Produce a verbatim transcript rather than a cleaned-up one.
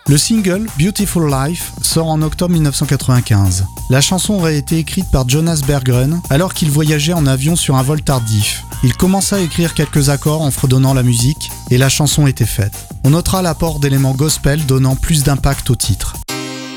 Le single Beautiful Life sort en octobre dix-neuf cent quatre-vingt-quinze. La chanson aurait été écrite par Jonas Berggren alors qu'il voyageait en avion sur un vol tardif. Il commença à écrire quelques accords en fredonnant la musique et la chanson était faite. On notera l'apport d'éléments gospel donnant plus d'impact au titre.